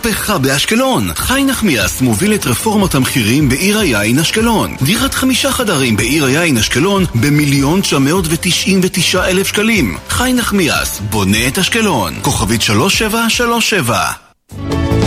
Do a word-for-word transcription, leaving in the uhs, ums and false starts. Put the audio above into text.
מהפכה באשקלון. חי נחמיאס מוביל את רפורמת המחירים בעיר היין אשקלון. דירת חמישה חדרים בעיר היין אשקלון במיליון תשע מאות ותשעים ותשעה אלף שקלים. חי נחמיאס בונה את אשקלון. כוכבית שלוש שבע שלוש שבע.